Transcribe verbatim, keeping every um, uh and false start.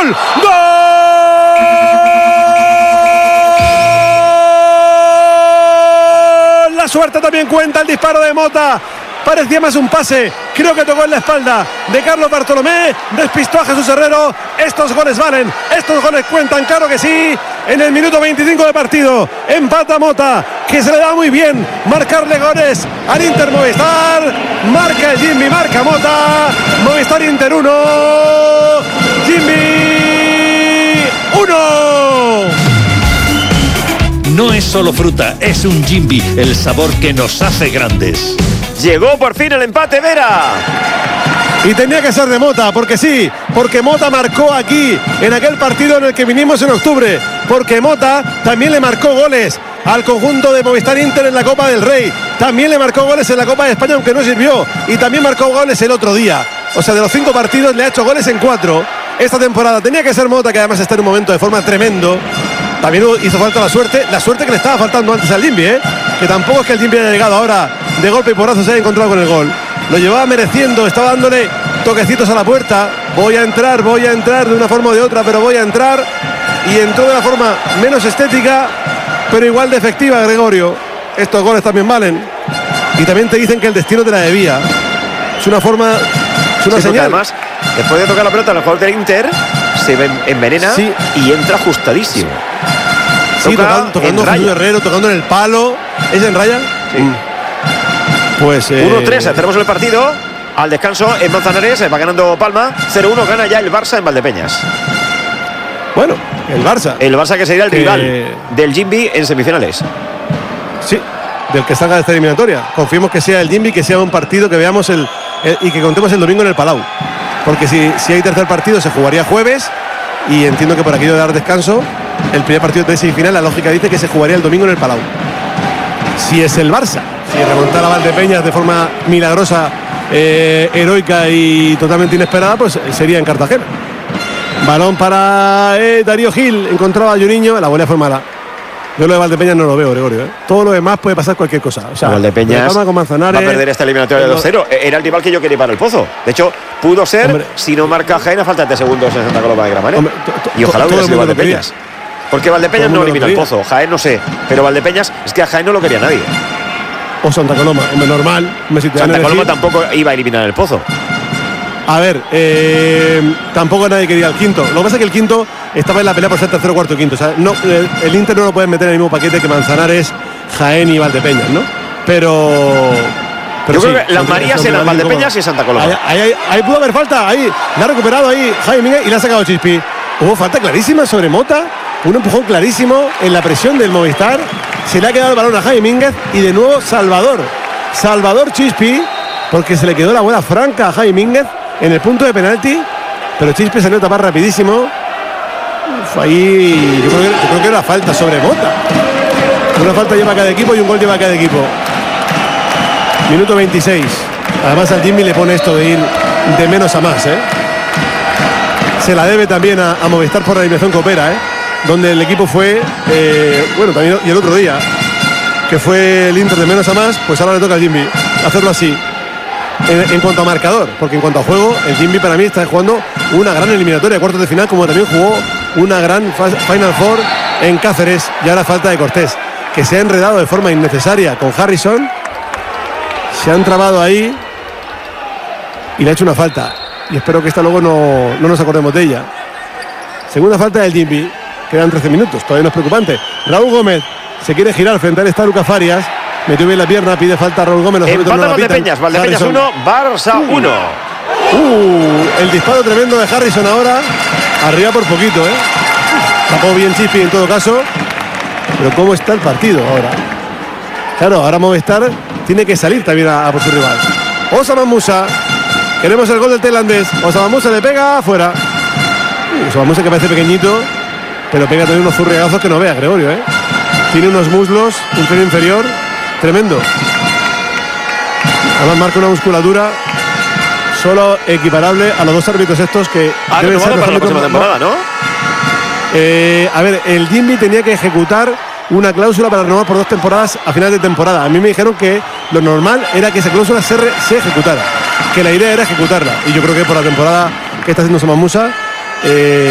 ¡Gol! ¡Gol! La suerte también cuenta, el disparo de Mota. Parecía más un pase, creo que tocó en la espalda de Carlos Bartolomé, despistó a Jesús Herrero. Estos goles valen, estos goles cuentan, claro que sí. En el minuto veinticinco de partido, empata Mota, que se le da muy bien marcarle goles al Inter Movistar. Marca el Jimmy, marca Mota. Movistar Inter uno, Jimmy uno. No es solo fruta, es un Jimby, el sabor que nos hace grandes. Llegó por fin el empate, Vera. Y tenía que ser de Mota, porque sí, porque Mota marcó aquí, en aquel partido en el que vinimos en octubre, porque Mota también le marcó goles al conjunto de Movistar Inter en la Copa del Rey, también le marcó goles en la Copa de España, aunque no sirvió, y también marcó goles el otro día. O sea, de los cinco partidos le ha hecho goles en cuatro esta temporada. Tenía que ser Mota, que además está en un momento de forma tremendo. También hizo falta la suerte, la suerte que le estaba faltando antes al Jimby, ¿eh? Que tampoco es que el Jimby haya llegado ahora de golpe y porrazo, se haya encontrado con el gol. Lo llevaba mereciendo, estaba dándole toquecitos a la puerta. Voy a entrar, voy a entrar de una forma o de otra, pero voy a entrar. Y entró de la forma menos estética, pero igual de efectiva, Gregorio. Estos goles también valen. Y también te dicen que el destino te la debía. Es una forma, es una sí, señal. Además, después de tocar la pelota, el jugador del Inter se envenena, sí, y entra ajustadísimo. Sí, toca tocando a Jesús Herrero, tocando en el palo. ¿Es en raya? Sí. Mm. Pues eh... uno tres, tenemos el partido. Al descanso en Manzanares, va ganando Palma. cero uno, gana ya el Barça en Valdepeñas. Bueno, el Barça. El Barça que sería el que... rival del Jimby en semifinales. Sí, del que salga de esta eliminatoria. Confiemos que sea el Jimby, que sea un partido que veamos el, el y que contemos el domingo en el Palau. Porque si, si hay tercer partido se jugaría jueves. Y entiendo que por aquello de dar descanso, el primer partido de semifinal, la lógica dice que se jugaría el domingo en el Palau. Si es el Barça, si remontara a Valdepeñas de forma milagrosa, eh, heroica y totalmente inesperada, pues sería en Cartagena. Balón para eh, Darío Gil, encontraba a Juninho, la volea fue mala. Yo lo de Valdepeñas no lo veo, Gregorio, ¿eh? Todo lo demás puede pasar cualquier cosa. O sea, Valdepeñas con Manzanares, va a perder esta eliminatoria de dos cero. Era el rival que yo quería para el Pozo. De hecho, pudo ser, hombre, si no marca Jaén a falta de segundos en Santa Coloma de Gramanet. Hombre, y ojalá hubiera sido Valdepeñas. Porque Valdepeñas no elimina el Pozo. Jaén no sé. Pero Valdepeñas, es que a Jaén no lo quería nadie. O Santa Coloma, hombre, normal. Me si Santa Coloma tampoco iba a eliminar el Pozo. A ver, eh, tampoco nadie quería el quinto. Lo que pasa es que el quinto estaba en la pelea por ser tercero, cuarto y quinto. O sea, no, el, el Inter no lo pueden meter en el mismo paquete que Manzanares, Jaén y Valdepeñas, ¿no? Pero... pero yo sí, creo que las Marías eran Valdepeñas y Santa Coloma. Ahí, ahí, ahí, ahí pudo haber falta, ahí la ha recuperado ahí Jaime Mínguez y la ha sacado Chispi. Hubo falta clarísima sobre Mota, un empujón clarísimo en la presión del Movistar. Se le ha quedado el balón a Jaime Mínguez y de nuevo Salvador. Salvador Chispi, porque se le quedó la bola franca a Jaime Mínguez en el punto de penalti, pero Chispi salió a tapar rapidísimo. Uf, ahí yo creo, que, yo creo que era falta sobre Mota. Una falta lleva cada equipo y un gol lleva cada equipo. Minuto veintiséis. Además al Jimmy le pone esto de ir de menos a más, ¿eh? Se la debe también a, a Movistar por la eliminación Coopera, ¿eh? Donde el equipo fue, eh, bueno, también y el otro día, que fue el Inter de menos a más, pues ahora le toca al Jimmy hacerlo así. En, en cuanto a marcador, porque en cuanto a juego, el Jimby para mí está jugando una gran eliminatoria de cuartos de final, como también jugó una gran Final Four en Cáceres. Y ahora falta de Cortés, que se ha enredado de forma innecesaria con Harrison, se han trabado ahí y le ha hecho una falta. Y espero que esta luego no, no nos acordemos de ella. Segunda falta del Jimby, quedan trece minutos, todavía no es preocupante. Raúl Gómez se quiere girar frente a él, está Lucas Farias. Metió bien la pierna, pide falta a Raúl Gómez. Empata no Valdepeñas, Valdepeñas uno, Barça uno. Uh, el disparo tremendo de Harrison ahora. Arriba por poquito, ¿eh? Tapó bien Chispi en todo caso. Pero ¿cómo está el partido ahora? Claro, ahora Movistar tiene que salir también a, a por su rival. Osama Musa. Queremos el gol del tailandés. Osama Musa le pega afuera. Uh, Osama Musa que parece pequeñito, pero pega también unos zurriagazos que no vea, Gregorio, ¿eh? Tiene unos muslos inferior inferior. Tremendo. Además marca una musculatura solo equiparable a los dos árbitros estos que ha deben ser para la próxima temporada, ¿no? Eh, a ver, el Jimby tenía que ejecutar una cláusula para renovar por dos temporadas a final de temporada. A mí me dijeron que lo normal era que esa cláusula se, re, se ejecutara, que la idea era ejecutarla. Y yo creo que por la temporada que está haciendo Osama Musa, eh,